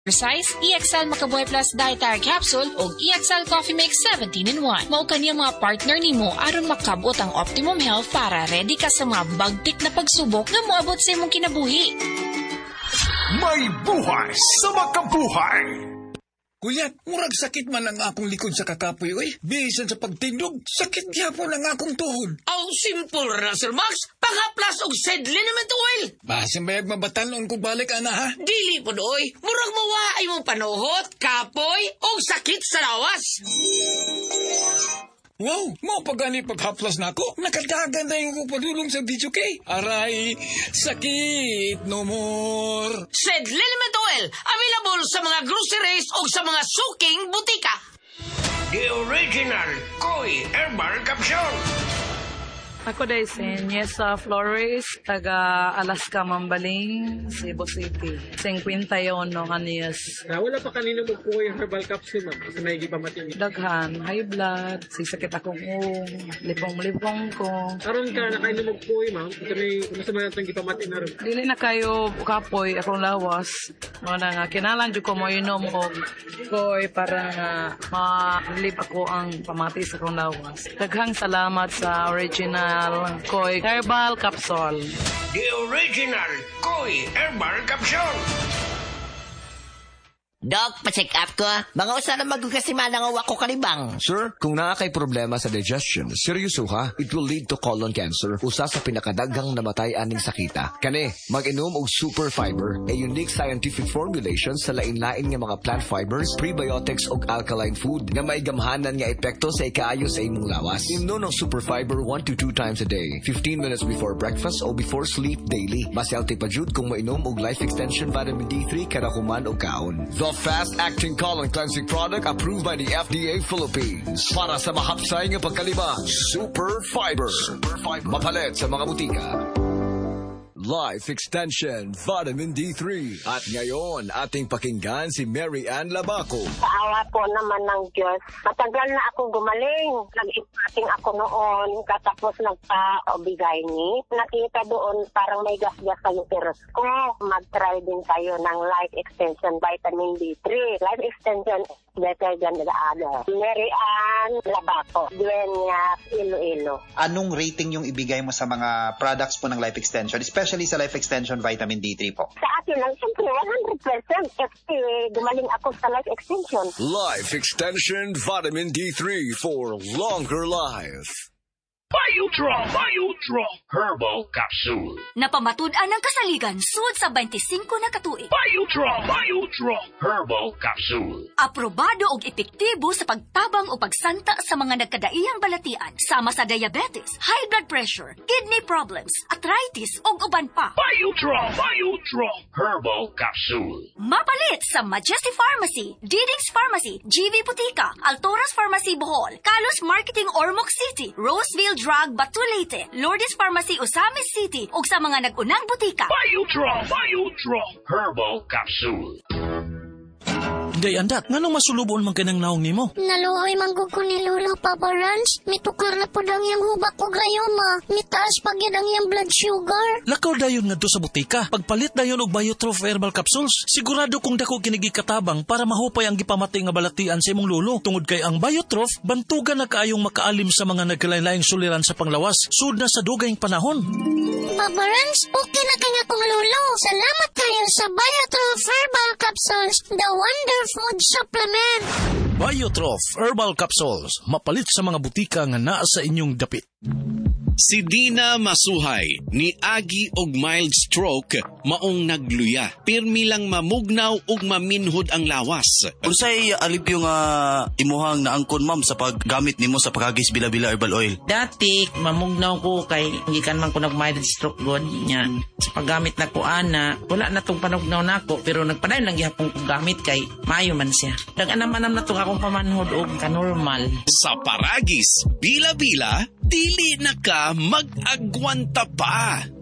Size, EXL Makabuhay Plus Dietary Capsule o EXL Coffee Mix 17-in-1. Mao kaniyang mga partner nimo aron makabot ang optimum health para ready ka sa mga bagtik na pagsubok nga moabot sa imong kinabuhi. May buhay sa makabuhay! Kuya, murag sakit man ang akong likod sa kakapoy, oy. Bisan sa pagtindog, sakit gyapon ang akong tuhod. Aw, simple ra, Sir Max. Pangaplas og sedlinament oil. Basin bayag mabatanon kung balik, ana, ha? Dili po doy. Murag mawaay mong panuhot, kapoy, o sakit sa lawas. Wow, mo pagani paghaplas na ako. Nakadagan na yung padulong sa video kay. Aray, sakit no more. Sedlinament oil, available sa mga groceries o sa mga suking butika. The original Koi Herbal Capsule. Ako dahil si Niesa Flores, taga Alaska, Mambaling, Cebu City. 51 anyos. Wala pa kanina mo po yung herbal capsule, ma'am. Kasi may ipamatin. Daghan, high blood, sisakit akong lipong-lipong ko. Karoon ka, nakainom mo po ma'am. Ito may masama itong ipamatin na rin. Dili na kayo kapoy, akong lawas. Mga nga, kinalan dyan ko mo inom o koy para nga ma-live ako ang pamati sa akong lawas. Daghang salamat sa original Koi Herbal Capsule. The original Koi Herbal Capsule. Dok, pa-check up ko. Mga usa na magkasiman nga wako kalibang. Sir, kung nakakay problema sa digestion, seryoso ha, it will lead to colon cancer, usa sa pinakadaghang namatay aning sakita. Kani, mag-inom og super fiber, a unique scientific formulation sa lain-lain nga mga plant fibers, prebiotics ug alkaline food nga may gamhanan nga epekto sa ikaayo sa imong lawas. Inom ng super fiber 1 to 2 times a day, 15 minutes before breakfast o before sleep daily. Mas healthy pa jud kung mainom og life extension vitamin D3 kada human og kaon. The fast-acting colon cleansing product approved by the FDA Philippines. Para sa mahapsay nga pagkalibang, Super Fiber. Mapalit sa mga butika. Life Extension Vitamin D3. At ngayon, ating pakinggan si Mary Ann Labaco. Paawa po naman ng Diyos. Matagal na ako gumaling. Nag-ipating ako noon, katapos nagpa-obigay ni. Nakita doon parang may gas-gas sa uterus ko. Mag-try din tayo ng Life Extension Vitamin D3. Life Extension is better than the other. Mary Ann Labaco, Dueñas, Iloilo. Anong rating yung ibigay mo sa mga products po ng Life Extension, especially sa Life Extension Vitamin D3 po? Sa akin lang, siyempre, 100% kasi gumaling ako sa Life Extension. Life Extension Vitamin D3 for longer life. Biotrol Herbal Capsule. Napamatud-an ng kasaligan sud sa 25 na katuig. Biotrol Herbal Capsule. Aprobado og epektibo sa pagtabang o pagsanta sa mga nagkadaiyang balatian sama sa diabetes, high blood pressure, kidney problems, arthritis ug uban pa. Biotrol Herbal Capsule. Mapalit sa Majesty Pharmacy, Diding's Pharmacy, GV Butika, Altoras Pharmacy Bohol, Kalos Marketing Ormoc City, Roseville Drug Batulete, Lourdes Pharmacy Osamis City ug sa mga nag-unang butika. Biotrol Herbal Capsule. Day andat, ngano masulubon man kanang naong nimo? Naluoy manggug ko ni Lolo Papa Rans. Mitukar na po lang yung hubak ko gayoma. Mitaas pag yan ang yung blood sugar. Lakaw dayon nga do sa butika. Pagpalit dayon og Biotrof Herbal Capsules, sigurado kung dako kinigi katabang para mahupay ang gipamatay nga balatian sa imong lolo. Tungod kay ang Biotrof, bantugan na kaayong makaalim sa mga nagkalain-laing suliran sa panglawas. Sud na sa dugayng panahon. Papa Rans, okay na kaya kong lolo. Salamat kayo sa Biotrof Herbal Capsules, the wonder food supplement. Biotrof Herbal Capsules, mapalit sa mga butika nga naa sa inyong dapit. Si Dina Masuhay, ni agi og mild stroke, maong nagluya. Pirmi lang mamugnaw ug maminhod ang lawas. Unsay alipyo nga imuhang naangkon ma'am sa paggamit nimo sa pagagis bila-bila herbal oil? Dati, mamugnaw ko kay gikan man ko nag-mild stroke god niya. Sa paggamit na ko ana, wala na tong panugnaw nako pero nagpadayon lang gihapon kong gamit kay mayo man siya. Dag-anam-anam na tong akong pamanhod og kanormal. Sa paragis, bila-bila, dili na ka mag-agwanta pa.